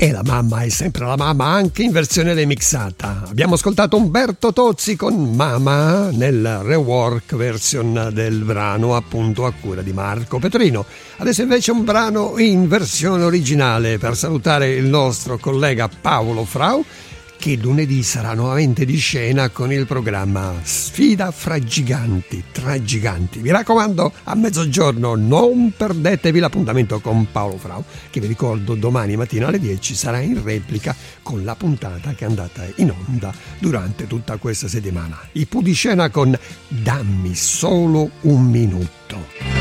E la mamma è sempre la mamma, anche in versione remixata. Abbiamo ascoltato Umberto Tozzi con Mama nel rework version del brano, appunto a cura di Marco Petrino. Adesso invece un brano in versione originale per salutare il nostro collega Paolo Frau, che lunedì sarà nuovamente di scena con il programma Sfida fra giganti, tra giganti. Mi raccomando, a mezzogiorno non perdetevi l'appuntamento con Paolo Frau, che vi ricordo domani mattina alle 10 sarà in replica con la puntata che è andata in onda durante tutta questa settimana. I Pooh di scena con Dammi solo un minuto.